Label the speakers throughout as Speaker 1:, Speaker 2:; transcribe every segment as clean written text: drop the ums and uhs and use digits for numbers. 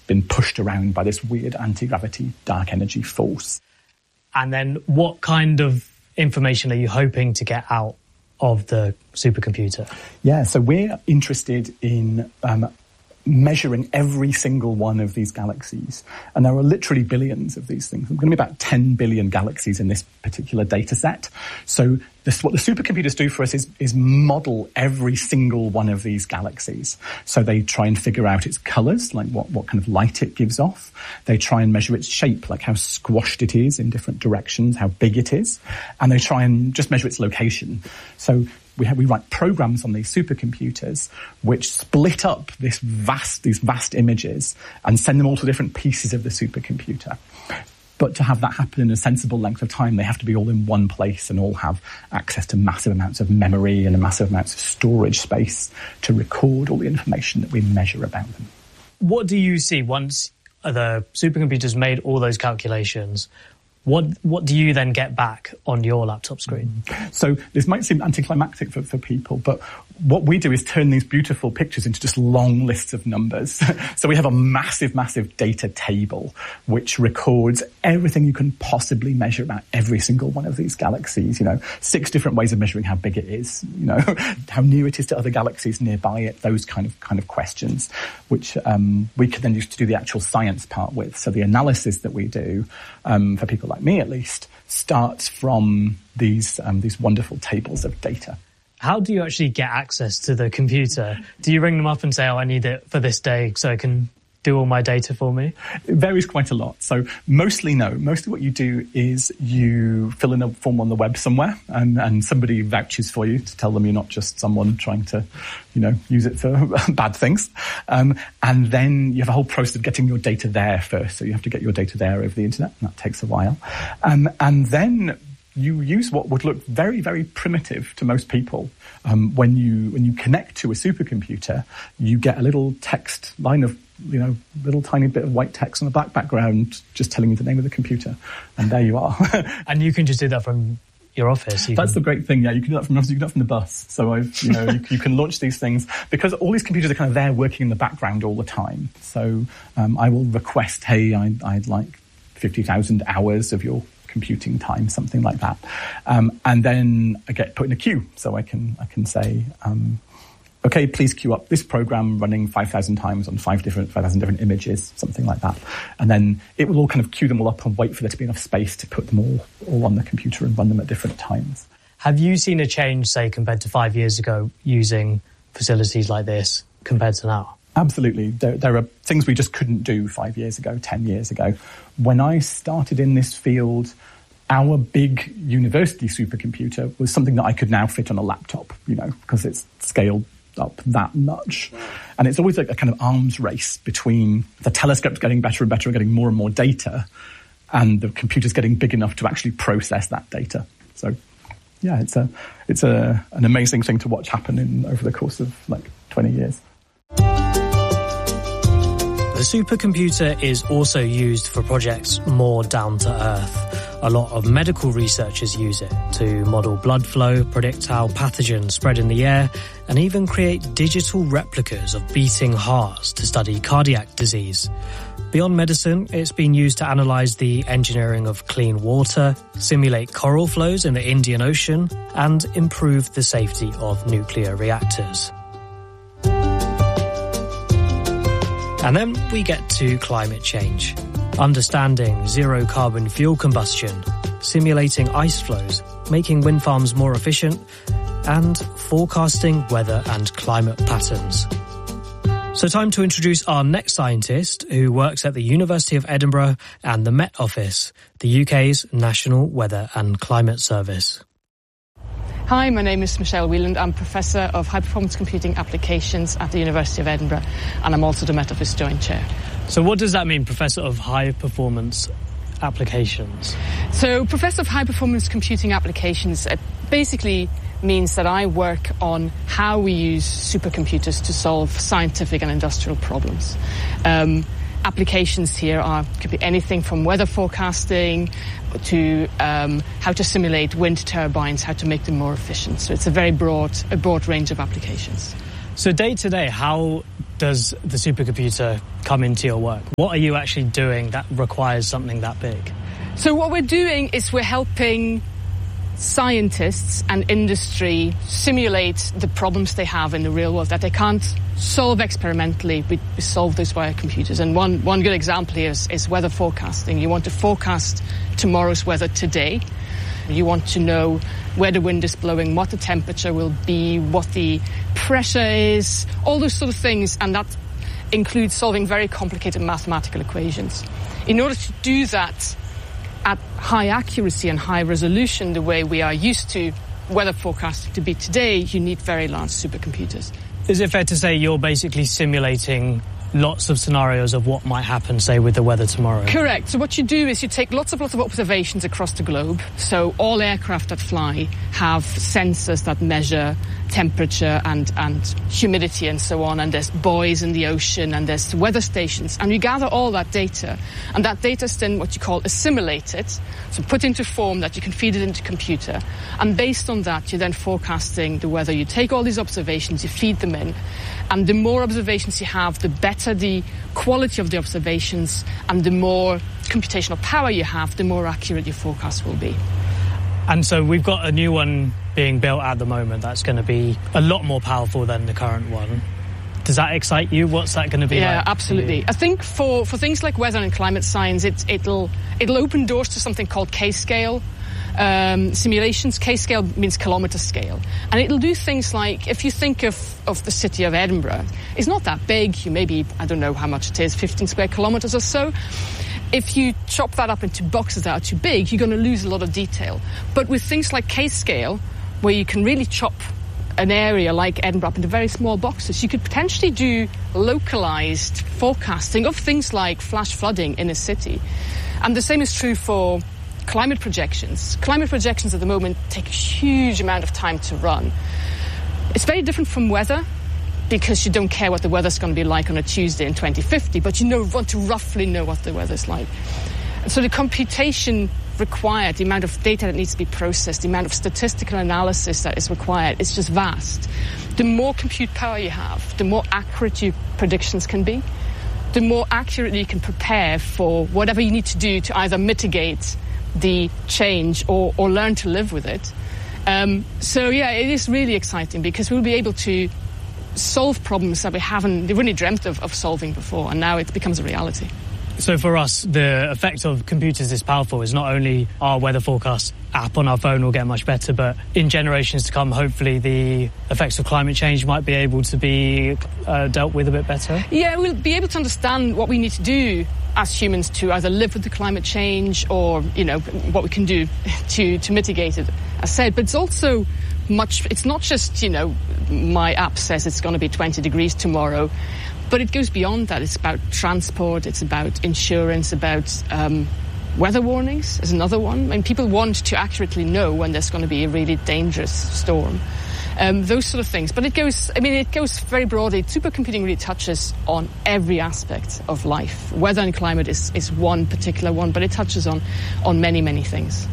Speaker 1: been pushed around by this weird anti-gravity dark energy force.
Speaker 2: And then what kind of information are you hoping to get out of the supercomputer?
Speaker 1: Yeah, so we're interested in measuring every single one of these galaxies. And there are literally billions of these things. There's going to be about 10 billion galaxies in this particular data set. So what the supercomputers do for us is model every single one of these galaxies. So they try and figure out its colors, like what kind of light it gives off. They try and measure its shape, like how squashed it is in different directions, how big it is. And they try and just measure its location. So we write programs on these supercomputers which split up these vast images and send them all to different pieces of the supercomputer. But to have that happen in a sensible length of time, they have to be all in one place and all have access to massive amounts of memory and massive amounts of storage space to record all the information that we measure about them.
Speaker 2: What do you see once the supercomputers made all those calculations? What do you then get back on your laptop screen?
Speaker 1: So this might seem anticlimactic for people, but what we do is turn these beautiful pictures into just long lists of numbers. So we have a massive data table which records everything you can possibly measure about every single one of these galaxies. 6 different ways of measuring how big it is, how near it is to other galaxies nearby it, those kind of questions, which we can then use to do the actual science part with. So the analysis that we do, for people like me at least, starts from these wonderful tables of data.
Speaker 2: How do you actually get access to the computer? Do you ring them up and say, I need it for this day so it can do all my data for me?
Speaker 1: It varies quite a lot. So mostly no. Mostly what you do is you fill in a form on the web somewhere and somebody vouches for you to tell them you're not just someone trying to, use it for bad things. And then you have a whole process of getting your data there first. So you have to get your data there over the internet, and that takes a while. And then you use what would look very, very primitive to most people. When you connect to a supercomputer, you get a little text line of, little tiny bit of white text on a black background just telling you the name of the computer. And there you are.
Speaker 2: And you can just do that from your office.
Speaker 1: That's the great thing. Yeah, you can do that from your office. You can do that from the bus. So you can launch these things because all these computers are kind of there working in the background all the time. So I will request, hey, I'd like 50,000 hours of your computing time, something like that. And then I get put in a queue. So I can say, okay, please queue up this program running 5,000 times on 5,000 different images, something like that. And then it will all kind of queue them all up and wait for there to be enough space to put them all on the computer and run them at different times.
Speaker 2: Have you seen a change, say, compared to 5 years ago, using facilities like this compared to now?
Speaker 1: Absolutely. There are things we just couldn't do 5 years ago, 10 years ago. When I started in this field, our big university supercomputer was something that I could now fit on a laptop, because it's scaled up that much. And it's always like a kind of arms race between the telescopes getting better and better and getting more and more data and the computers getting big enough to actually process that data. So, yeah, it's an amazing thing to watch happen over the course of 20 years.
Speaker 2: The supercomputer is also used for projects more down to earth. A lot of medical researchers use it to model blood flow, predict how pathogens spread in the air, and even create digital replicas of beating hearts to study cardiac disease. Beyond medicine, it's been used to analyse the engineering of clean water, simulate coral flows in the Indian Ocean, and improve the safety of nuclear reactors. And then we get to climate change. Understanding zero-carbon fuel combustion, simulating ice flows, making wind farms more efficient, and forecasting weather and climate patterns. So time to introduce our next scientist who works at the University of Edinburgh and the Met Office, the UK's National Weather and Climate Service.
Speaker 3: Hi, my name is Michelle Wheeland. I'm Professor of High Performance Computing Applications at the University of Edinburgh, and I'm also the Met Office Joint Chair.
Speaker 2: So what does that mean, Professor of High Performance Applications?
Speaker 3: So Professor of High Performance Computing Applications basically means that I work on how we use supercomputers to solve scientific and industrial problems. Applications here could be anything from weather forecasting to how to simulate wind turbines, how to make them more efficient. So it's a very broad range of applications.
Speaker 2: So day to day, how does the supercomputer come into your work? What are you actually doing that requires something that big?
Speaker 3: So what we're doing is we're helping scientists and industry simulate the problems they have in the real world that they can't solve experimentally. We solve those via computers. And one good example here is weather forecasting. You want to forecast tomorrow's weather today. You want to know where the wind is blowing, what the temperature will be, what the pressure is, all those sort of things. And that includes solving very complicated mathematical equations. In order to do that at high accuracy and high resolution, the way we are used to weather forecasting to be today, you need very large supercomputers.
Speaker 2: Is it fair to say you're basically simulating lots of scenarios of what might happen, say, with the weather tomorrow?
Speaker 3: Correct. So what you do is you take lots of observations across the globe. So all aircraft that fly have sensors that measure temperature and humidity and so on, and there's buoys in the ocean, and there's weather stations, and you gather all that data, and that data is then what you call assimilated, so put into form that you can feed it into a computer, and based on that you're then forecasting the weather. You take all these observations, you feed them in, and the more observations you have, the better the quality of the observations, and the more computational power you have, the more accurate your forecast will be.
Speaker 2: And so we've got a new one being built at the moment that's going to be a lot more powerful than the current one. Does that excite you? What's that going to be like?
Speaker 3: Yeah, absolutely. I think for things like weather and climate science, it'll open doors to something called K-scale simulations. K-scale means kilometre scale. And it'll do things like, if you think of the city of Edinburgh, it's not that big. You maybe, I don't know how much it is, 15 square kilometres or so. If you chop that up into boxes that are too big, you're going to lose a lot of detail. But with things like K-scale, where you can really chop an area like Edinburgh up into very small boxes, you could potentially do localized forecasting of things like flash flooding in a city. And the same is true for climate projections. Climate projections at the moment take a huge amount of time to run. It's very different from weather, because you don't care what the weather's going to be like on a Tuesday in 2050, but you want to roughly know what the weather's like. So the computation required, the amount of data that needs to be processed, the amount of statistical analysis that is required, is just vast. The more compute power you have, the more accurate your predictions can be, the more accurately you can prepare for whatever you need to do to either mitigate the change or learn to live with it. So yeah, it is really exciting, because we'll be able to solve problems that we haven't really dreamt of solving before, and now it becomes a reality.
Speaker 2: So for us, the effect of computers this powerful is not only our weather forecast app on our phone will get much better, but in generations to come, hopefully the effects of climate change might be able to be dealt with a bit better. Yeah,
Speaker 3: we'll be able to understand what we need to do as humans to either live with the climate change, or, what we can do to mitigate it, as said. But it's also it's not just, my app says it's going to be 20 degrees tomorrow, but it goes beyond that. It's about transport, it's about insurance, about weather warnings is another one. I mean, people want to accurately know when there's going to be a really dangerous storm. Those sort of things. But it goes very broadly. Supercomputing really touches on every aspect of life. Weather and climate is one particular one, but it touches on many, many things.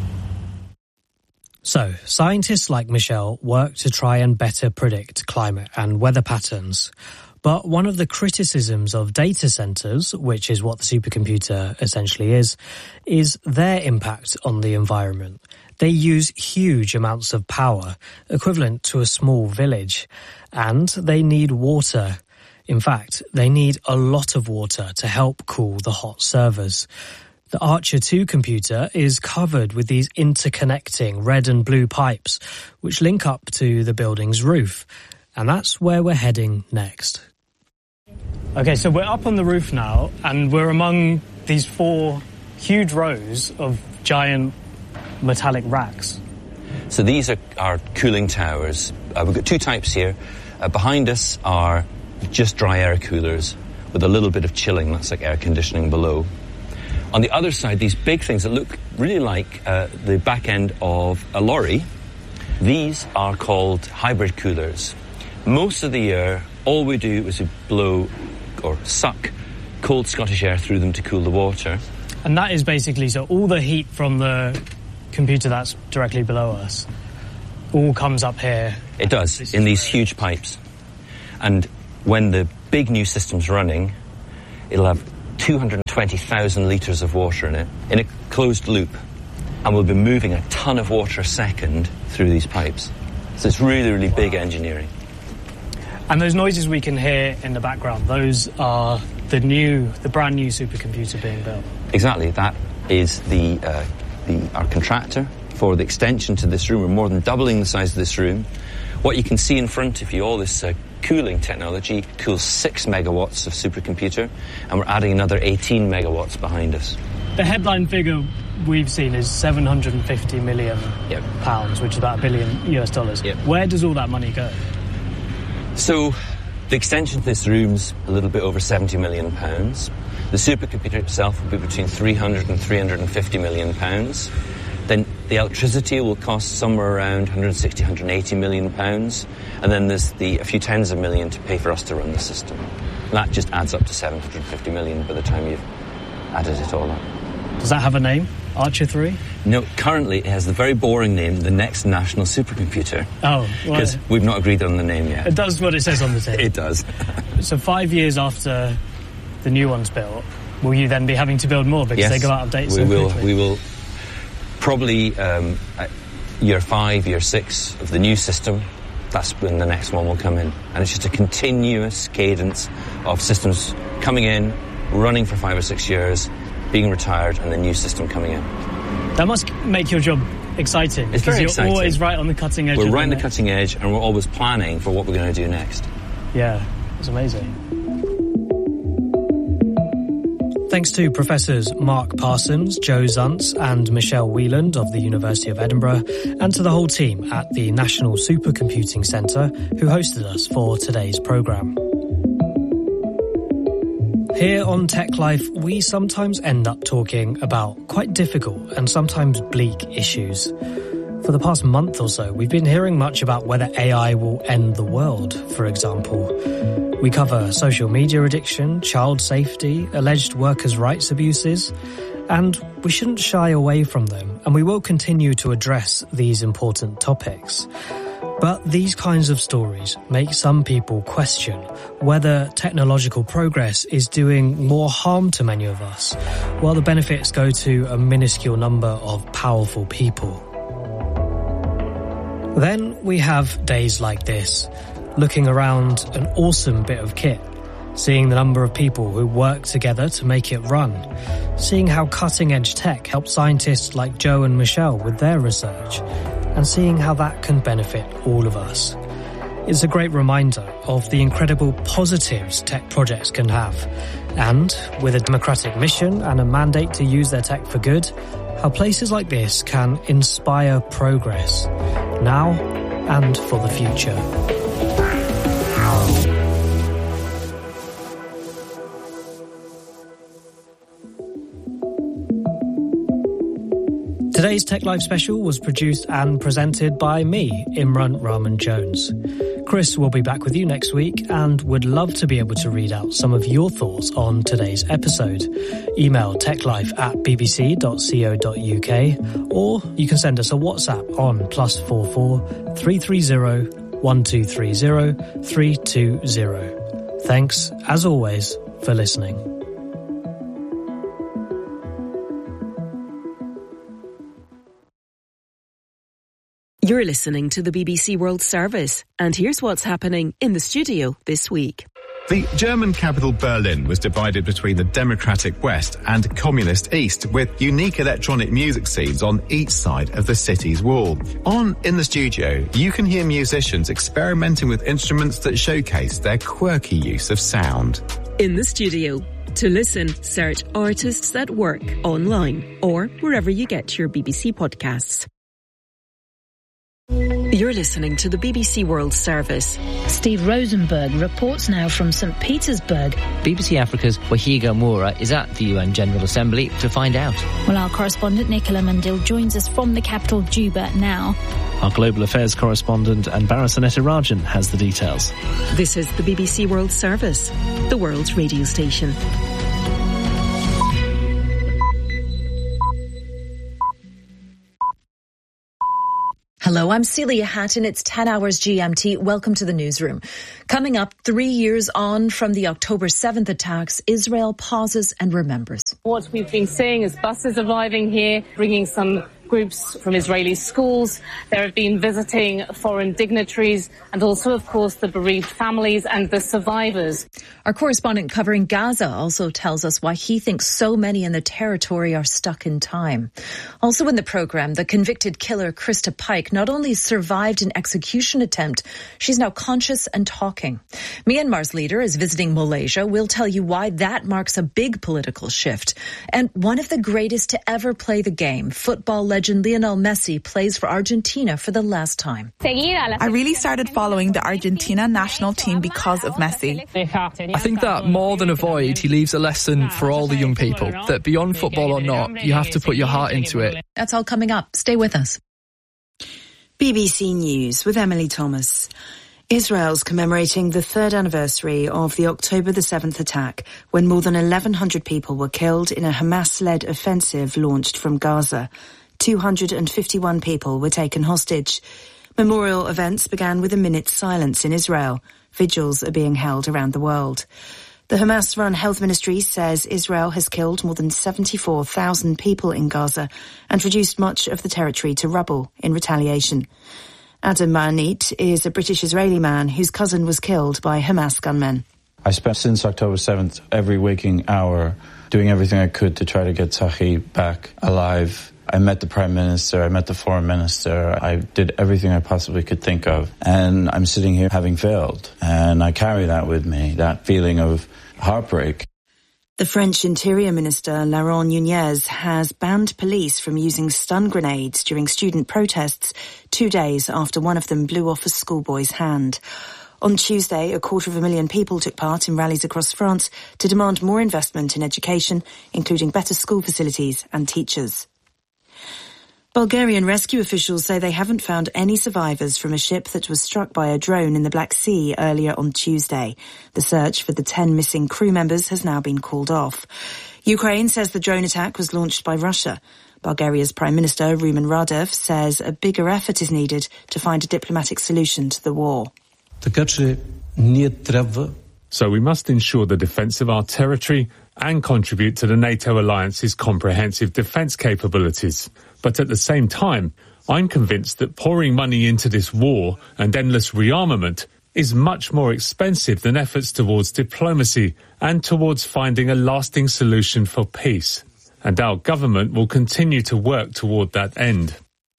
Speaker 2: So, scientists like Michelle work to try and better predict climate and weather patterns. But one of the criticisms of data centers, which is what the supercomputer essentially is their impact on the environment. They use huge amounts of power, equivalent to a small village, and they need water. In fact, they need a lot of water to help cool the hot servers. The Archer 2 computer is covered with these interconnecting red and blue pipes, which link up to the building's roof. And that's where we're heading next. Okay, so we're up on the roof now, and we're among these 4 huge rows of giant metallic racks.
Speaker 4: So these are our cooling towers. We've got 2 types here. Behind us are just dry air coolers with a little bit of chilling. That's like air conditioning below. On the other side, these big things that look really like the back end of a lorry, these are called hybrid coolers. Most of the year, all we do is we blow or suck cold Scottish air through them to cool the water.
Speaker 2: And that is basically, so all the heat from the computer that's directly below us all comes up here.
Speaker 4: It does, in these huge pipes. And when the big new system's running, it'll have 220,000 litres of water in it, in a closed loop. And we'll be moving a ton of water a second through these pipes. So it's really, really big engineering.
Speaker 2: And those noises we can hear in the background, those are the brand new supercomputer being built.
Speaker 4: Exactly. That is our contractor for the extension to this room. We're more than doubling the size of this room. What you can see in front of you, all this cooling technology, cools 6 megawatts of supercomputer, and we're adding another 18 megawatts behind us.
Speaker 2: The headline figure we've seen is 750 million pounds, which is about $1 billion US.
Speaker 4: Yep.
Speaker 2: Where does all that money go?
Speaker 4: So the extension to this room's a little bit over 70 million pounds. The supercomputer itself will be between 300 and 350 million pounds. Then the electricity will cost somewhere around 160, 180 million pounds. And then there's a few tens of million to pay for us to run the system. And that just adds up to 750 million by the time you've added it all up.
Speaker 2: Does that have a name? Archer 3?
Speaker 4: No, currently it has the very boring name, the Next National Supercomputer.
Speaker 2: Oh, well,
Speaker 4: because we've not agreed on the name yet.
Speaker 2: It does what it says on the tin.
Speaker 4: It does.
Speaker 2: So 5 years after the new one's built, will you then be having to build more because they go out of date so quickly?
Speaker 4: We will probably at year 5, year 6 of the new system, that's when the next one will come in. And it's just a continuous cadence of systems coming in, running for 5 or 6 years, being retired, and the new system coming in.
Speaker 2: That must make your job exciting.
Speaker 4: It's very
Speaker 2: Because
Speaker 4: exciting.
Speaker 2: you're always right on the cutting edge.
Speaker 4: We're right on the cutting edge, and we're always planning for what we're going to do next.
Speaker 2: Yeah, it's amazing. Thanks to Professors Mark Parsons, Joe Zuntz and Michelle Wheeland of the University of Edinburgh, and to the whole team at the National Supercomputing Centre who hosted us for today's programme. Here on Tech Life, we sometimes end up talking about quite difficult and sometimes bleak issues. For the past month or so, we've been hearing much about whether AI will end the world, for example. We cover social media addiction, child safety, alleged workers' rights abuses, and we shouldn't shy away from them, and we will continue to address these important topics. But these kinds of stories make some people question whether technological progress is doing more harm to many of us, while the benefits go to a minuscule number of powerful people. Then we have days like this, looking around an awesome bit of kit, seeing the number of people who work together to make it run, seeing how cutting-edge tech helps scientists like Joe and Michelle with their research, and seeing how that can benefit all of us. It's a great reminder of the incredible positives tech projects can have, and with a democratic mission and a mandate to use their tech for good, how places like this can inspire progress, now and for the future. Today's Tech Live special was produced and presented by me, Imran Rahman Jones. Chris will be back with you next week and would love to be able to read out some of your thoughts on today's episode. Email techlife@bbc.co.uk or you can send us a WhatsApp on +44 330 1230 320. Thanks, as always, for listening.
Speaker 5: You're listening to the BBC World Service, and here's what's happening in the studio this week.
Speaker 6: The German capital Berlin was divided between the democratic West and communist East, with unique electronic music scenes on each side of the city's wall. On In the Studio, you can hear musicians experimenting with instruments that showcase their quirky use of sound.
Speaker 5: In the Studio. To listen, search Artists at Work online or wherever you get your BBC podcasts. You're listening to the BBC World Service.
Speaker 7: Steve Rosenberg reports now from St. Petersburg.
Speaker 8: BBC Africa's Wahiga Moura is at the UN General Assembly to find out.
Speaker 7: Well, our correspondent Nicola Mundil joins us from the capital Juba now.
Speaker 9: Our Global Affairs correspondent Anbara Sanetirajan has the details.
Speaker 5: This is the BBC World Service, the world's radio station.
Speaker 10: Hello, I'm Celia Hatton. It's 10 hours GMT. Welcome to the newsroom. Coming up, 3 years on from the October 7th attacks, Israel pauses and remembers.
Speaker 11: What we've been seeing is buses arriving here, bringing some groups from Israeli schools. There have been visiting foreign dignitaries and also, of course, the bereaved families and the survivors.
Speaker 10: Our correspondent covering Gaza also tells us why he thinks so many in the territory are stuck in time. Also in the programme, the convicted killer Krista Pike not only survived an execution attempt, she's now conscious and talking. Myanmar's leader is visiting Malaysia. We'll tell you why that marks a big political shift. And one of the greatest to ever play the game, football legend Lionel Messi plays for Argentina for the last time.
Speaker 12: I really started following the Argentina national team because of Messi.
Speaker 13: I think that more than a void, he leaves a lesson for all the young people, that beyond football or not, you have to put your heart into it.
Speaker 10: That's all coming up. Stay with us.
Speaker 14: BBC News with Emily Thomas. Israel's commemorating the third anniversary of the October the 7th attack, when more than 1,100 people were killed in a Hamas-led offensive launched from Gaza. 251 people were taken hostage. Memorial events began with a minute's silence in Israel. Vigils are being held around the world. The Hamas-run health ministry says Israel has killed more than 74,000 people in Gaza and reduced much of the territory to rubble in retaliation. Adam Ma'anit is a British-Israeli man whose cousin was killed by Hamas gunmen.
Speaker 15: I spent since October 7th every waking hour doing everything I could to try to get Tzachi back alive. I met the Prime Minister, I met the Foreign Minister, I did everything I possibly could think of. And I'm sitting here having failed. And I carry that with me, that feeling of heartbreak.
Speaker 14: The French Interior Minister, Laurent Nunez, has banned police from using stun grenades during student protests 2 days after one of them blew off a schoolboy's hand. On Tuesday, 250,000 people took part in rallies across France to demand more investment in education, including better school facilities and teachers. Bulgarian rescue officials say they haven't found any survivors from a ship that was struck by a drone in the Black Sea earlier on Tuesday. The search for the 10 missing crew members has now been called off. Ukraine says the drone attack was launched by Russia. Bulgaria's Prime Minister, Rumen Radev, says a bigger effort is needed to find a diplomatic solution to the war.
Speaker 16: So we must ensure the defence of our territory and contribute to the NATO alliance's comprehensive defence capabilities. But at the same time, I'm convinced that pouring money into this war and endless rearmament is much more expensive than efforts towards diplomacy and towards finding a lasting solution for peace. And our government will continue to work toward that end.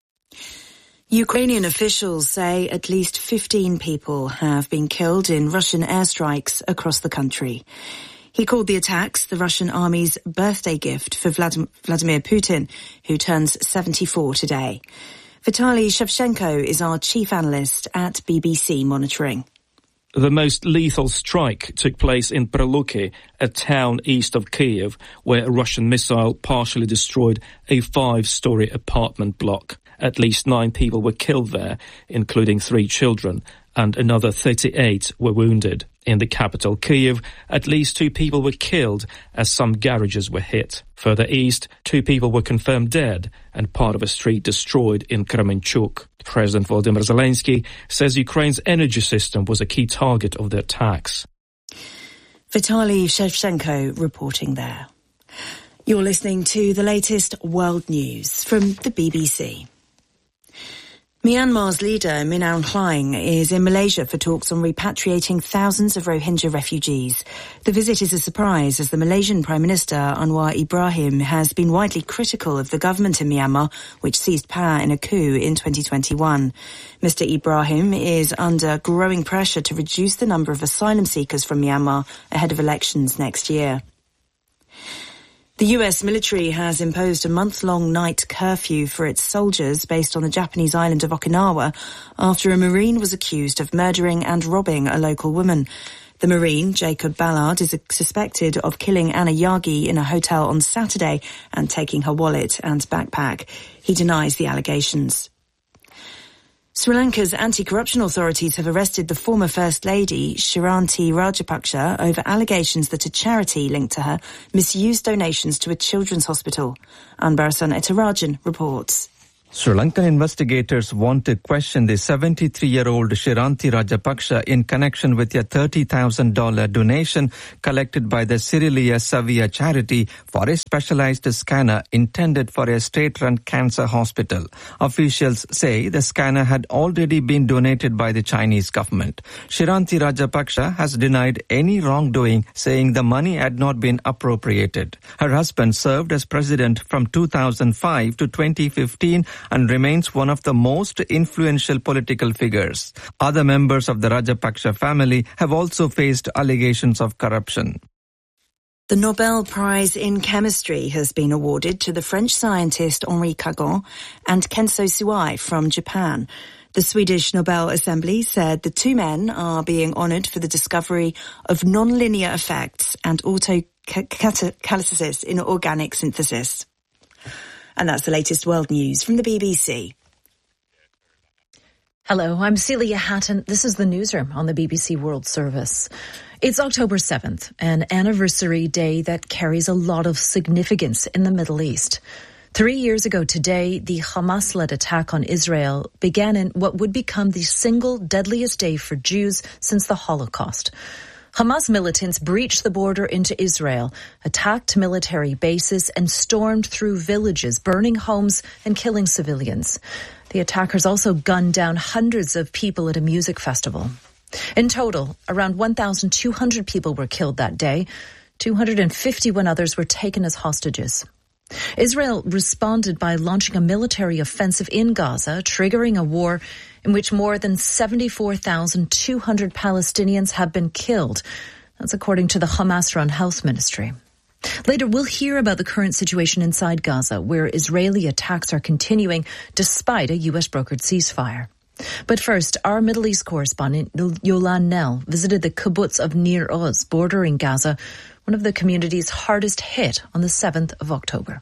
Speaker 14: Ukrainian officials say at least 15 people have been killed in Russian airstrikes across the country. He called the attacks the Russian army's birthday gift for Vladimir Putin, who turns 74 today. Vitaly Shevchenko is our chief analyst at BBC Monitoring.
Speaker 17: The most lethal strike took place in Preluki, a town east of Kyiv, where a Russian missile partially destroyed a 5-story apartment block. At least 9 people were killed there, including 3 children, and another 38 were wounded. In the capital, Kyiv, at least 2 people were killed as some garages were hit. Further east, 2 people were confirmed dead and part of a street destroyed in Kremenchuk. President Volodymyr Zelensky says Ukraine's energy system was a key target of the attacks.
Speaker 14: Vitaly Shevchenko reporting there. You're listening to the latest world news from the BBC. Myanmar's leader, Min Aung Hlaing, is in Malaysia for talks on repatriating thousands of Rohingya refugees. The visit is a surprise as the Malaysian Prime Minister, Anwar Ibrahim, has been widely critical of the government in Myanmar, which seized power in a coup in 2021. Mr. Ibrahim is under growing pressure to reduce the number of asylum seekers from Myanmar ahead of elections next year. The US military has imposed a month-long night curfew for its soldiers based on the Japanese island of Okinawa after a Marine was accused of murdering and robbing a local woman. The Marine, Jacob Ballard, is suspected of killing Anna Yagi in a hotel on Saturday and taking her wallet and backpack. He denies the allegations. Sri Lanka's anti-corruption authorities have arrested the former First Lady, Shiranti Rajapaksa, over allegations that a charity linked to her misused donations to a children's hospital. Anbarasan Etarajan reports.
Speaker 18: Sri Lankan investigators want to question the 73-year-old Shiranti Rajapaksa in connection with a $30,000 donation collected by the Sirilia Savia charity for a specialized scanner intended for a state-run cancer hospital. Officials say the scanner had already been donated by the Chinese government. Shiranti Rajapaksa has denied any wrongdoing, saying the money had not been appropriated. Her husband served as president from 2005 to 2015 and remains one of the most influential political figures. Other members of the Rajapaksa family have also faced allegations of corruption.
Speaker 14: The Nobel Prize in Chemistry has been awarded to the French scientist Henri Cagon and Kenzo Suai from Japan. The Swedish Nobel Assembly said the two men are being honoured for the discovery of non-linear effects and autocatalysis in organic synthesis. And that's the latest world news from the BBC.
Speaker 10: Hello, I'm Celia Hatton. This is the newsroom on the BBC World Service. It's October 7th, an anniversary day that carries a lot of significance in the Middle East. 3 years ago today, the Hamas-led attack on Israel began in what would become the single deadliest day for Jews since the Holocaust. Hamas militants breached the border into Israel, attacked military bases, and stormed through villages, burning homes and killing civilians. The attackers also gunned down hundreds of people at a music festival. In total, around 1,200 people were killed that day. 251 others were taken as hostages. Israel responded by launching a military offensive in Gaza, triggering a war in which more than 74,200 Palestinians have been killed. That's according to the Hamas-run health ministry. Later, we'll hear about the current situation inside Gaza, where Israeli attacks are continuing despite a U.S.-brokered ceasefire. But first, our Middle East correspondent, Yolan Nell, visited the kibbutz of Nir Oz, bordering Gaza, one of the communities hardest hit on the 7th of October.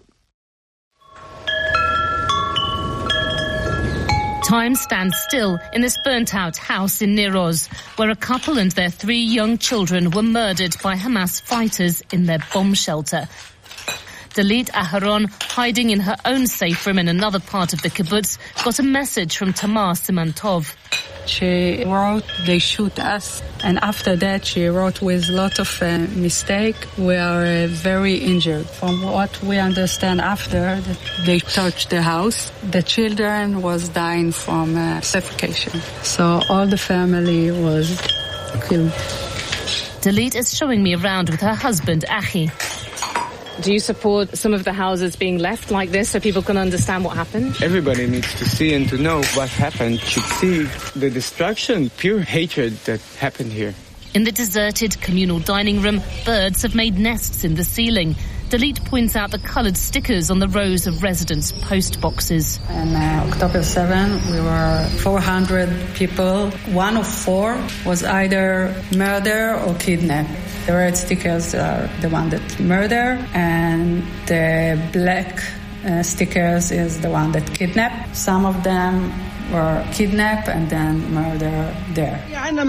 Speaker 11: Time stands still in this burnt-out house in Nir Oz, where a couple and their 3 young children were murdered by Hamas fighters in their bomb shelter. Dalit Aharon, hiding in her own safe room in another part of the kibbutz, got a message from Tamar Simantov.
Speaker 19: She wrote, "They shoot us," and after that she wrote with a lot of mistake. We are very injured. From what we understand after, that they touched the house. The children was dying from suffocation. So all the family was killed.
Speaker 11: Dalit is showing me around with her husband, Achi. Do you support some of the houses being left like this so people can understand what happened?
Speaker 20: Everybody needs to see and to know what happened, should see the destruction, pure hatred that happened here.
Speaker 11: In the deserted communal dining room, birds have made nests in the ceiling. Dalit points out the coloured stickers on the rows of residents' post boxes.
Speaker 19: On October 7, we were 400 people. 1 of 4 was either murder or kidnapped. The red stickers are the one that murder, and the black stickers is the one that kidnapped. Some of them were kidnapped and then murdered there.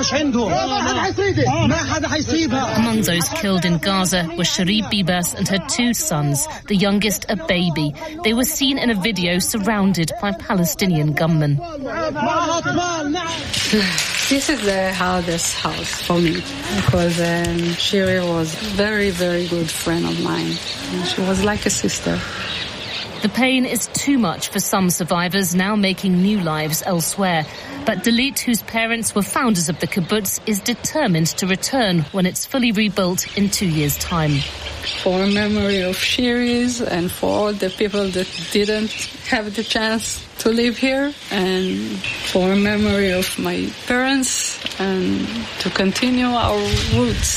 Speaker 11: Among those killed in Gaza were Cherie Bibas and her 2 sons, the youngest a baby. They were seen in a video surrounded by Palestinian gunmen.
Speaker 19: This is the hardest house for me because Cherie was a very, very good friend of mine. She was like a sister.
Speaker 11: The pain is too much for some survivors now making new lives elsewhere. But Dalit, whose parents were founders of the kibbutz, is determined to return when it's fully rebuilt in 2 years' time.
Speaker 19: For memory of Cheries and for all the people that didn't have the chance to live here, and for memory of my parents, and to continue our roots.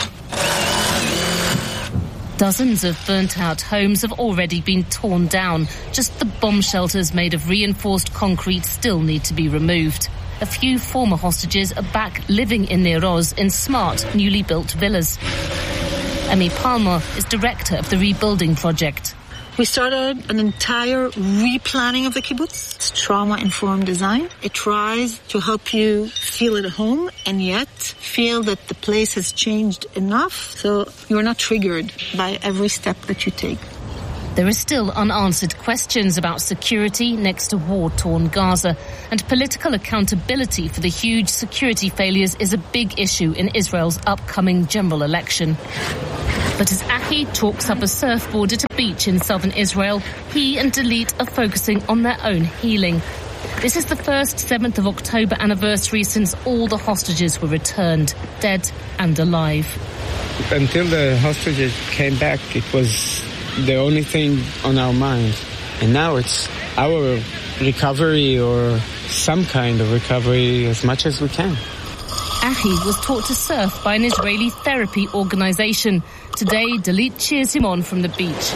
Speaker 11: Dozens of burnt-out homes have already been torn down. Just the bomb shelters made of reinforced concrete still need to be removed. A few former hostages are back living in Nir Oz in smart, newly built villas. Amy Palmer is director of the rebuilding project.
Speaker 21: We started an entire replanning of the kibbutz. It's trauma-informed design. It tries to help you feel at home and yet feel that the place has changed enough so you're not triggered by every step that you take.
Speaker 1: There are still unanswered questions about security next to war-torn Gaza, and political accountability for the huge security failures is a big issue in Israel's upcoming general election. But as Achi talks up a surfboard at a beach in southern Israel, he and Dalit are focusing on their own healing. This is the first 7th of October anniversary since all the hostages were returned, dead and alive.
Speaker 20: Until the hostages came back, it was the only thing on our mind. And now it's our recovery, or some kind of recovery, as much as we can.
Speaker 1: Achi was taught to surf by an Israeli therapy organisation. Today, Dalit cheers him on from the beach.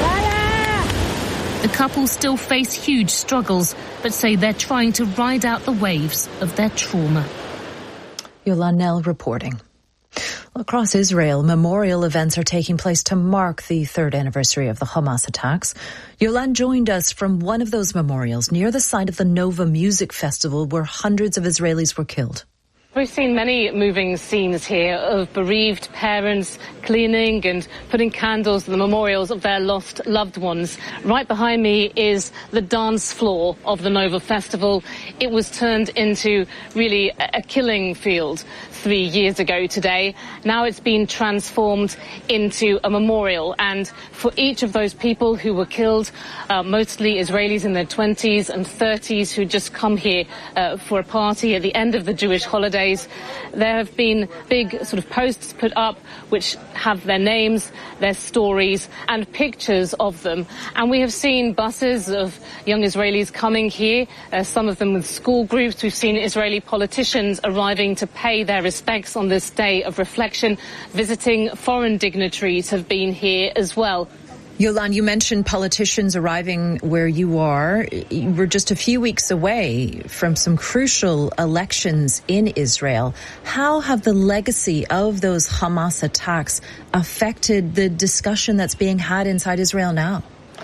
Speaker 1: The couple still face huge struggles, but say they're trying to ride out the waves of their trauma.
Speaker 10: Yolande Knell reporting. Across Israel, memorial events are taking place to mark the 3rd anniversary of the Hamas attacks. Yolande joined us from one of those memorials near the site of the Nova Music Festival, where hundreds of Israelis were killed.
Speaker 11: We've seen many moving scenes here of bereaved parents cleaning and putting candles to the memorials of their lost loved ones. Right behind me is the dance floor of the Nova Festival. It was turned into really a killing field 3 years ago today. Now it's been transformed into a memorial, and for each of those people who were killed, mostly Israelis in their 20s and 30s who just come here for a party at the end of the Jewish holiday, there have been big sort of posts put up which have their names, their stories and pictures of them. And we have seen buses of young Israelis coming here, some of them with school groups. We've seen Israeli politicians arriving to pay their respects on this day of reflection. Visiting foreign dignitaries have been here as well.
Speaker 10: Yolande, you mentioned politicians arriving where you are. We're just a few weeks away from some crucial elections in Israel. How have the legacy of those Hamas attacks affected the discussion that's being had inside Israel now?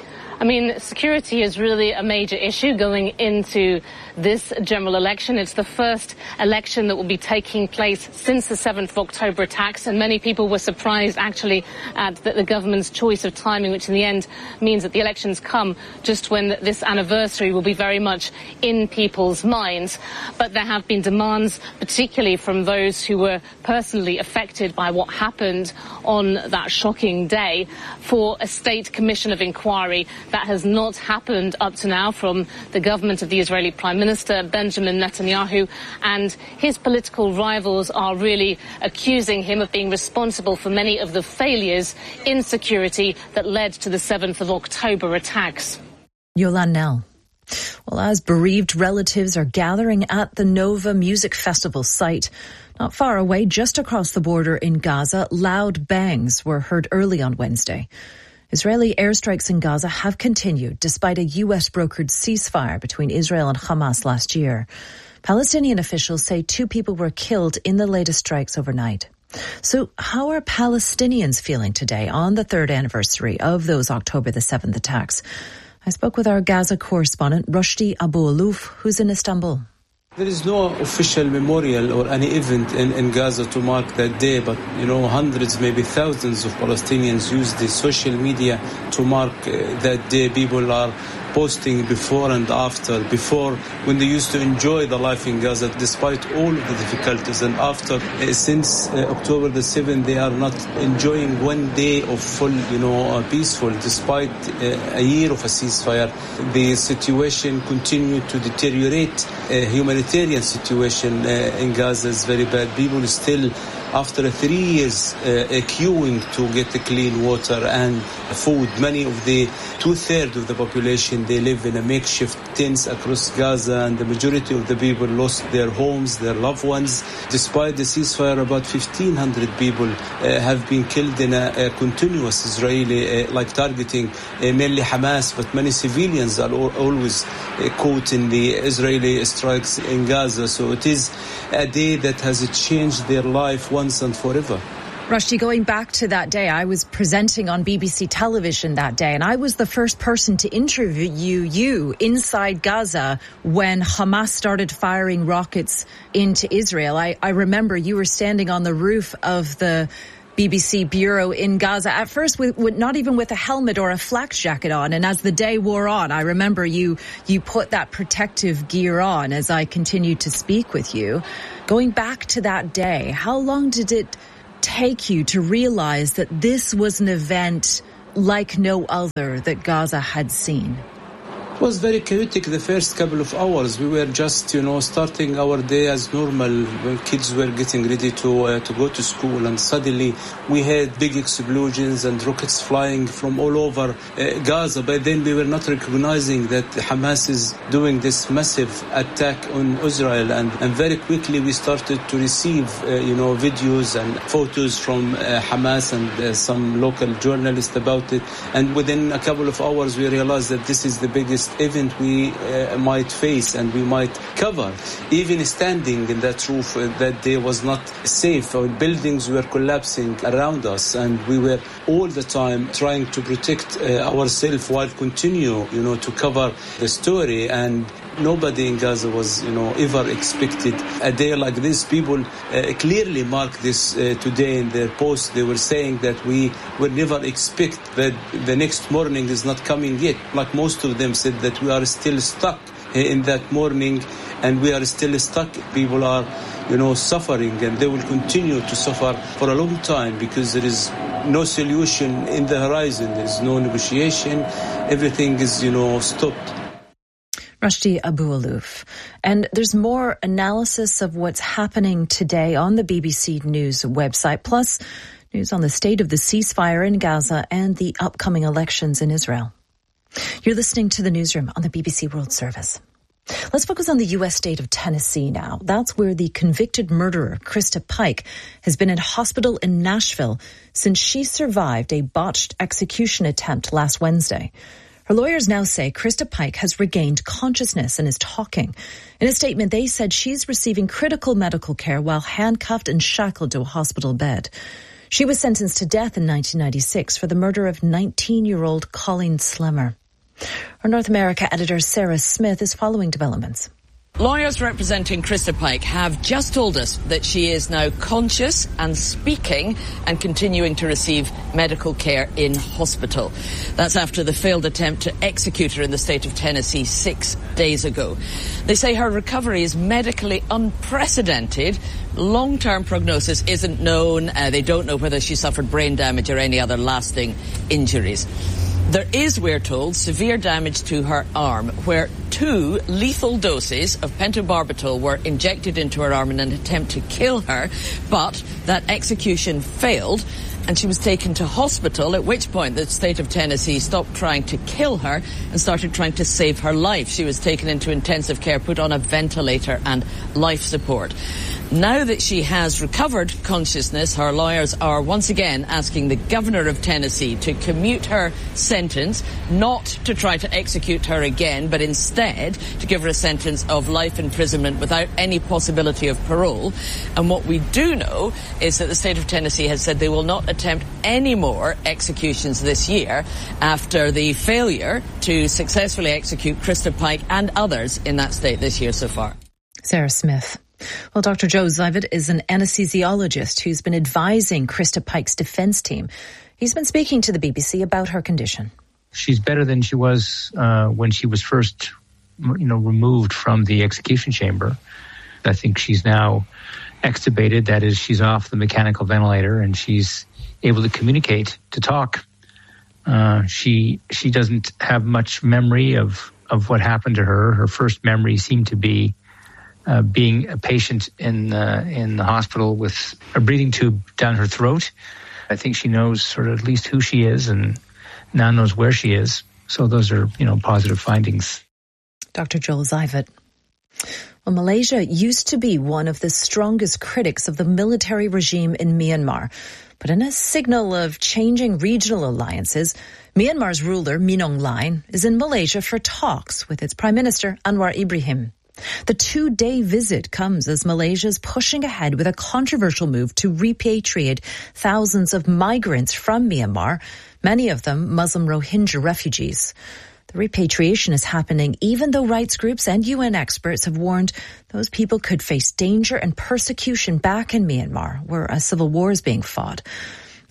Speaker 11: I mean, security is really a major issue going into this general election. It's the first election that will be taking place since the 7th of October attacks, and many people were surprised actually at the government's choice of timing, which in the end means that the elections come just when this anniversary will be very much in people's minds. But there have been demands, particularly from those who were personally affected by what happened on that shocking day, for a state commission of inquiry. That has not happened up to now from the government of the Israeli Prime Minister, Benjamin Netanyahu, and his political rivals are really accusing him of being responsible for many of the failures in security that led to the 7th of October attacks.
Speaker 10: Yolande Knell. Well, as bereaved relatives are gathering at the Nova Music Festival site, not far away, just across the border in Gaza, loud bangs were heard early on Wednesday. Israeli airstrikes in Gaza have continued despite a U.S.-brokered ceasefire between Israel and Hamas last year. Palestinian officials say 2 people were killed in the latest strikes overnight. So how are Palestinians feeling today on the 3rd anniversary of those October the 7th attacks? I spoke with our Gaza correspondent, Rushdie Abu-Alouf, who's in Istanbul.
Speaker 22: There is no official memorial or any event in Gaza to mark that day, but, hundreds, maybe thousands of Palestinians use the social media to mark that day. People are posting before and after, before when they used to enjoy the life in Gaza despite all of the difficulties, and after, since October the 7th, they are not enjoying one day of full, peaceful, despite a year of a ceasefire. The situation continued to deteriorate. Humanitarian situation in Gaza is very bad. People still, after 3 years, queuing to get clean water and food. Many of the 2/3 of the population, they live in a makeshift tents across Gaza, and the majority of the people lost their homes, their loved ones. Despite the ceasefire, about 1,500 people have been killed in a continuous Israeli, targeting mainly Hamas, but many civilians are always caught in the Israeli strikes in Gaza. So it is a day that has changed their life once and forever.
Speaker 10: Rushdie, going back to that day, I was presenting on BBC television that day, and I was the first person to interview you inside Gaza when Hamas started firing rockets into Israel. I remember you were standing on the roof of the BBC bureau in Gaza, at first with not even with a helmet or a flak jacket on. And as the day wore on, I remember you put that protective gear on as I continued to speak with you. Going back to that day, how long did it take you to realize that this was an event like no other that Gaza had seen?
Speaker 22: It was very chaotic the first couple of hours. We were just, starting our day as normal when kids were getting ready to go to school, and suddenly we had big explosions and rockets flying from all over Gaza. But then we were not recognizing that Hamas is doing this massive attack on Israel, and very quickly we started to receive, videos and photos from Hamas and some local journalists about it. And within a couple of hours we realized that this is the biggest event we might face and we might cover. Even standing in that roof that day was not safe. Our buildings were collapsing around us, and we were all the time trying to protect ourselves while continue, to cover the story. And nobody in Gaza was, ever expected a day like this. People clearly marked this today in their post. They were saying that we would never expect that the next morning is not coming yet. Like most of them said that we are still stuck in that morning, and we are still stuck. People are, suffering, and they will continue to suffer for a long time because there is no solution in the horizon. There is no negotiation. Everything is, stopped.
Speaker 10: Rushdie Abu-Alouf. And there's more analysis of what's happening today on the BBC News website, plus news on the state of the ceasefire in Gaza and the upcoming elections in Israel. You're listening to the Newsroom on the BBC World Service. Let's focus on the U.S. state of Tennessee now. That's where the convicted murderer, Krista Pike, has been in hospital in Nashville since she survived a botched execution attempt last Wednesday. Her lawyers now say Krista Pike has regained consciousness and is talking. In a statement, they said she's receiving critical medical care while handcuffed and shackled to a hospital bed. She was sentenced to death in 1996 for the murder of 19-year-old Colleen Slemmer. Our North America editor Sarah Smith is following developments.
Speaker 3: Lawyers representing Krista Pike have just told us that she is now conscious and speaking and continuing to receive medical care in hospital. That's after the failed attempt to execute her in the state of Tennessee 6 days ago. They say her recovery is medically unprecedented. Long-term prognosis isn't known. They don't know whether she suffered brain damage or any other lasting injuries. There is, we're told, severe damage to her arm, where 2 lethal doses of pentobarbital were injected into her arm in an attempt to kill her, but that execution failed, and she was taken to hospital, at which point the state of Tennessee stopped trying to kill her and started trying to save her life. She was taken into intensive care, put on a ventilator and life support. Now that she has recovered consciousness, her lawyers are once again asking the governor of Tennessee to commute her sentence, not to try to execute her again, but instead to give her a sentence of life imprisonment without any possibility of parole. And what we do know is that the state of Tennessee has said they will not attempt any more executions this year after the failure to successfully execute Krista Pike and others in that state this year so far.
Speaker 10: Sarah Smith. Well, Dr. Joe Zivit is an anesthesiologist who's been advising Krista Pike's defense team. He's been speaking to the BBC about her condition.
Speaker 4: She's better than she was when she was first, removed from the execution chamber. I think she's now extubated. That is, she's off the mechanical ventilator and she's able to communicate, to talk. She doesn't have much memory of what happened to her. Her first memory seemed to be being a patient in the hospital with a breathing tube down her throat. I think she knows sort of at least who she is and now knows where she is. So those are, positive findings.
Speaker 10: Dr. Joel Zivit. Well, Malaysia used to be one of the strongest critics of the military regime in Myanmar. But in a signal of changing regional alliances, Myanmar's ruler, Min Aung Hlaing, is in Malaysia for talks with its Prime Minister, Anwar Ibrahim. The 2-day visit comes as Malaysia is pushing ahead with a controversial move to repatriate thousands of migrants from Myanmar, many of them Muslim Rohingya refugees. The repatriation is happening even though rights groups and UN experts have warned those people could face danger and persecution back in Myanmar, where a civil war is being fought.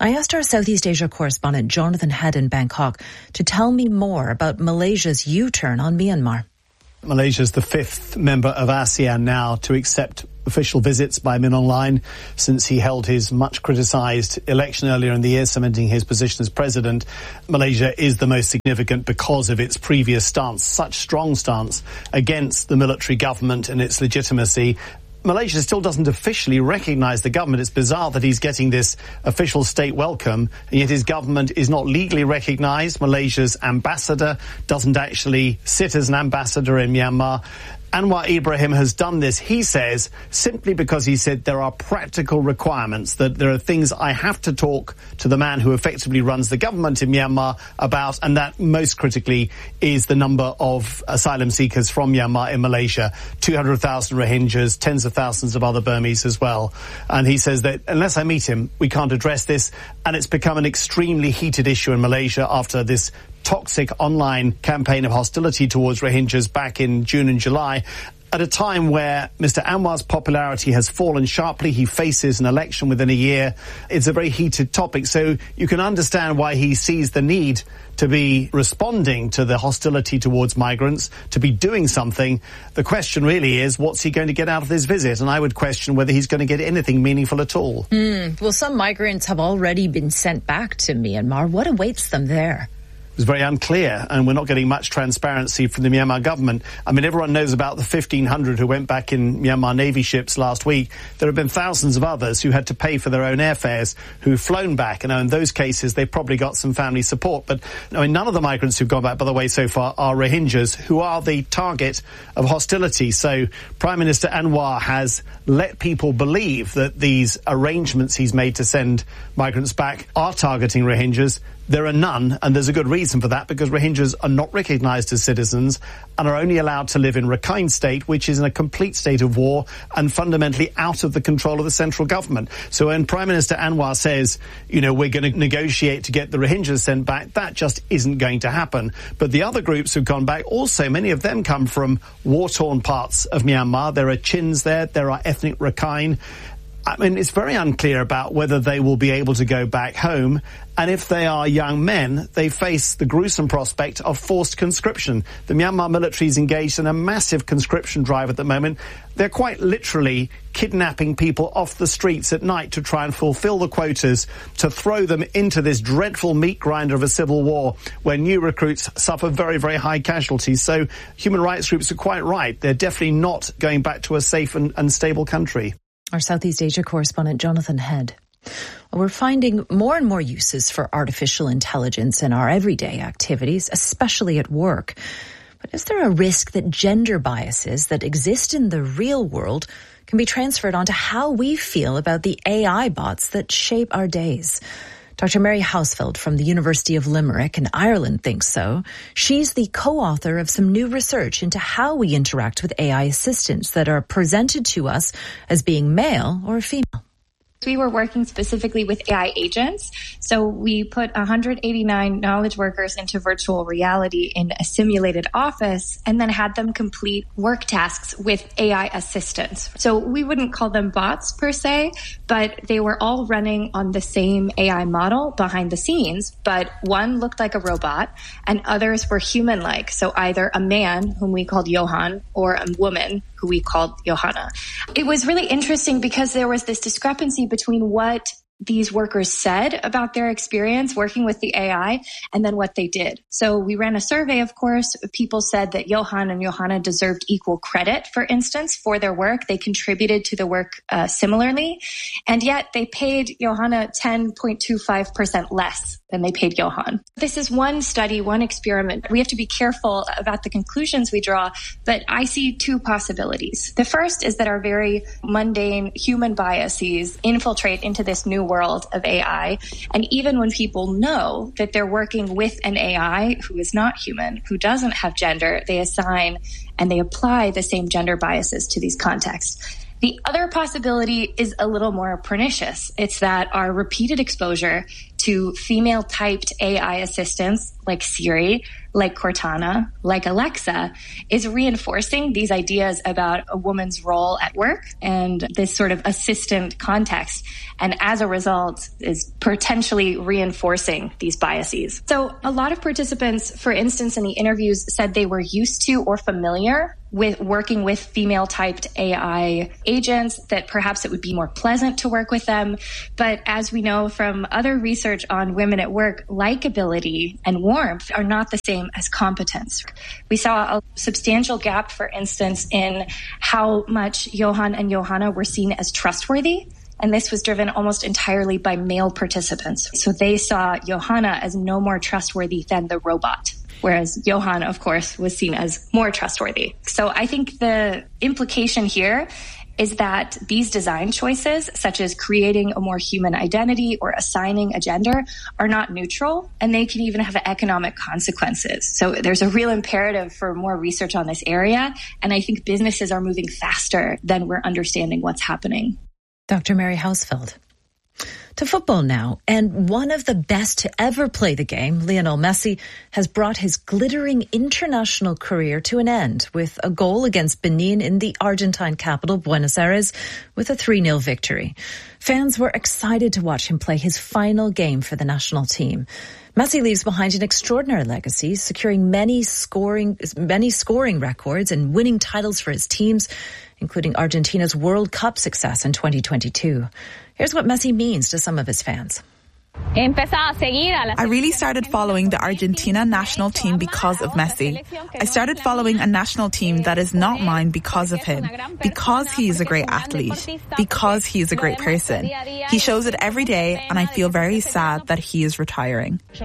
Speaker 10: I asked our Southeast Asia correspondent Jonathan Head in Bangkok to tell me more about Malaysia's U-turn on Myanmar.
Speaker 2: Malaysia is the fifth member of ASEAN now to accept official visits by Min Aung Hlaing since he held his much criticised election earlier in the year, cementing his position as president. Malaysia is the most significant because of its previous stance, such strong stance against the military government and its legitimacy. Malaysia still doesn't officially recognise the government. It's bizarre that he's getting this official state welcome, and yet his government is not legally recognised. Malaysia's ambassador doesn't actually sit as an ambassador in Myanmar. Anwar Ibrahim has done this, he says, simply because he said there are practical requirements, that there are things I have to talk to the man who effectively runs the government in Myanmar about, and that most critically is the number of asylum seekers from Myanmar in Malaysia. 200,000 Rohingyas, tens of thousands of other Burmese as well. And he says that unless I meet him, we can't address this, and it's become an extremely heated issue in Malaysia after this toxic online campaign of hostility towards Rohingyas back in June and July, at a time where Mr. Anwar's popularity has fallen sharply. He faces an election within a year. It's a very heated topic, so you can understand why he sees the need to be responding to the hostility towards migrants, to be doing something. The question really is, what's he going to get out of this visit? And I would question whether he's going to get anything meaningful at all.
Speaker 10: Well, some migrants have already been sent back to Myanmar. What awaits them there?
Speaker 2: It was very unclear, and we're not getting much transparency from the Myanmar government. I mean, everyone knows about the 1,500 who went back in Myanmar Navy ships last week. There have been thousands of others who had to pay for their own airfares who've flown back. And in those cases, they've probably got some family support. But I mean, none of the migrants who've gone back, by the way, so far are Rohingyas, who are the target of hostility. So Prime Minister Anwar has let people believe that these arrangements he's made to send migrants back are targeting Rohingyas. There are none, and there's a good reason for that, because Rohingyas are not recognised as citizens and are only allowed to live in Rakhine State, which is in a complete state of war and fundamentally out of the control of the central government. So when Prime Minister Anwar says, you know, we're going to negotiate to get the Rohingyas sent back, that just isn't going to happen. But the other groups who've gone back, also many of them come from war-torn parts of Myanmar. There are Chins there are ethnic Rakhine. I mean, it's very unclear about whether they will be able to go back home. And if they are young men, they face the gruesome prospect of forced conscription. The Myanmar military is engaged in a massive conscription drive at the moment. They're quite literally kidnapping people off the streets at night to try and fulfill the quotas, to throw them into this dreadful meat grinder of a civil war where new recruits suffer very, very high casualties. So human rights groups are quite right. They're definitely not going back to a safe and stable country.
Speaker 10: Our Southeast Asia correspondent Jonathan Head. We're finding more and more uses for artificial intelligence in our everyday activities, especially at work. But is there a risk that gender biases that exist in the real world can be transferred onto how we feel about the AI bots that shape our days? Dr. Mary Hausfeld from the University of Limerick in Ireland thinks so. She's the co-author of some new research into how we interact with AI assistants that are presented to us as being male or female.
Speaker 6: We were working specifically with AI agents. So we put 189 knowledge workers into virtual reality in a simulated office and then had them complete work tasks with AI assistants. So we wouldn't call them bots per se, but they were all running on the same AI model behind the scenes, but one looked like a robot and others were human-like. So either a man, whom we called Johan, or a woman, who we called Johanna. It was really interesting because there was this discrepancy between what these workers said about their experience working with the AI and then what they did. So we ran a survey, of course. People said that Johan and Johanna deserved equal credit, for instance, for their work. They contributed to the work similarly. And yet they paid Johanna 10.25% less than they paid Johan. This is one study, one experiment. We have to be careful about the conclusions we draw, but I see two possibilities. The first is that our very mundane human biases infiltrate into this new world of AI. And even when people know that they're working with an AI who is not human, who doesn't have gender, they assign and they apply the same gender biases to these contexts. The other possibility is a little more pernicious. It's that our repeated exposure to female-typed AI assistants like Siri, like Cortana, like Alexa, is reinforcing these ideas about a woman's role at work and this sort of assistant context. And as a result, is potentially reinforcing these biases. So a lot of participants, for instance, in the interviews said they were used to or familiar with working with female-typed AI agents, that perhaps it would be more pleasant to work with them. But as we know from other research on women at work, likability and warmth are not the same as competence. We saw a substantial gap, for instance, in how much Johan and Johanna were seen as trustworthy. And this was driven almost entirely by male participants. So they saw Johanna as no more trustworthy than the robot, whereas Johan, of course, was seen as more trustworthy. So I think the implication here is that these design choices, such as creating a more human identity or assigning a gender, are not neutral, and they can even have economic consequences. So there's a real imperative for more research on this area, and I think businesses are moving faster than we're understanding what's happening.
Speaker 10: Dr. Mary Hausfeld. To football now, and one of the best to ever play the game, Lionel Messi, has brought his glittering international career to an end with a goal against Benin in the Argentine capital, Buenos Aires, with a 3-0 victory. Fans were excited to watch him play his final game for the national team. Messi leaves behind an extraordinary legacy, securing many scoring records and winning titles for his teams, including Argentina's World Cup success in 2022. Here's what Messi means to some of his fans.
Speaker 12: I really started following the Argentina national team because of Messi. I started following a national team that is not mine because of him, because he is a great athlete, because he is a great person. He shows it every day, and I feel very sad that he is retiring.
Speaker 13: I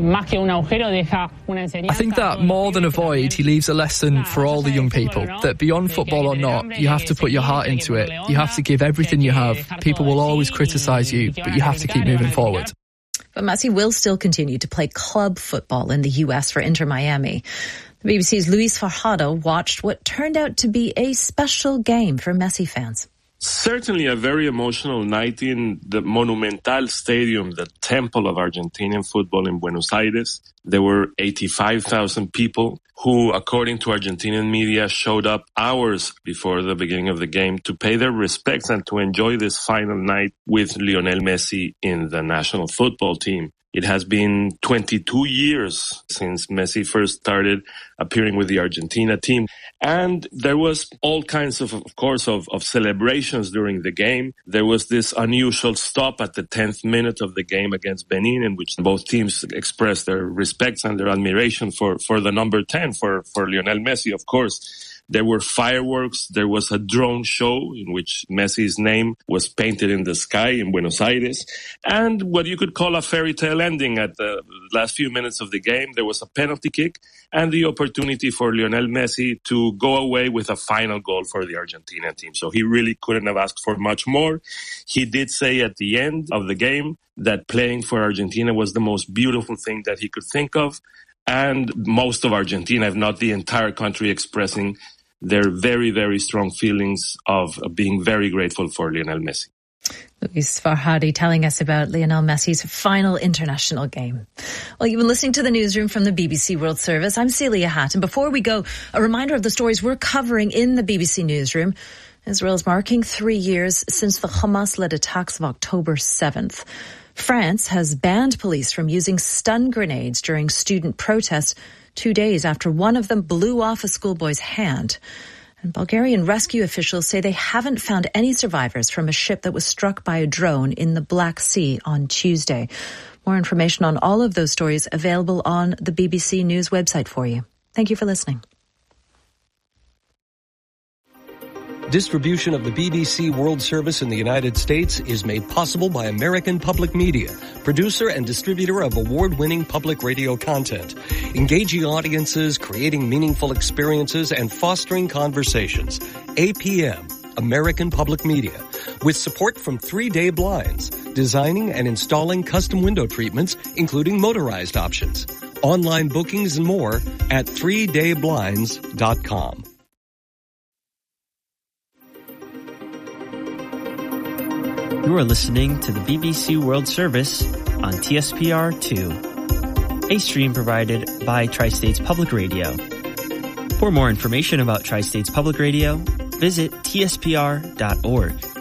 Speaker 13: think that more than a void, he leaves a lesson for all the young people, that beyond football or not, you have to put your heart into it. You have to give everything you have. People will always criticise you, but you have to keep moving forward.
Speaker 10: But Messi will still continue to play club football in the U.S. for Inter Miami. The BBC's Luis Farhado watched what turned out to be a special game for Messi fans.
Speaker 7: Certainly a very emotional night in the Monumental Stadium, the temple of Argentinian football in Buenos Aires. There were 85,000 people who, according to Argentinian media, showed up hours before the beginning of the game to pay their respects and to enjoy this final night with Lionel Messi in the national football team. It has been 22 years since Messi first started appearing with the Argentina team. And there was all kinds of course, of celebrations during the game. There was this unusual stop at the 10th minute of the game against Benin, in which both teams expressed their respects and their admiration for the number 10, for Lionel Messi, of course. There were fireworks. There was a drone show in which Messi's name was painted in the sky in Buenos Aires. And what you could call a fairy tale ending at the last few minutes of the game. There was a penalty kick and the opportunity for Lionel Messi to go away with a final goal for the Argentina team. So he really couldn't have asked for much more. He did say at the end of the game that playing for Argentina was the most beautiful thing that he could think of. And most of Argentina, if not the entire country, expressing their very, very strong feelings of being very grateful for Lionel Messi.
Speaker 10: Luis Farhadi telling us about Lionel Messi's final international game. Well, you've been listening to the newsroom from the BBC World Service. I'm Celia Hatt. And before we go, a reminder of the stories we're covering in the BBC newsroom. Israel's marking 3 years since the Hamas-led attacks of October 7th. France has banned police from using stun grenades during student protests 2 days after one of them blew off a schoolboy's hand. And Bulgarian rescue officials say they haven't found any survivors from a ship that was struck by a drone in the Black Sea on Tuesday. More information on all of those stories available on the BBC News website for you. Thank you for listening.
Speaker 8: Distribution of the BBC World Service in the United States is made possible by American Public Media, producer and distributor of award-winning public radio content, engaging audiences, creating meaningful experiences, and fostering conversations. APM, American Public Media, with support from 3 Day Blinds, designing and installing custom window treatments, including motorized options. Online bookings and more at 3dayblinds.com.
Speaker 5: You are listening to the BBC World Service on TSPR2, a stream provided by Tri-States Public Radio. For more information about Tri-States Public Radio, visit tspr.org.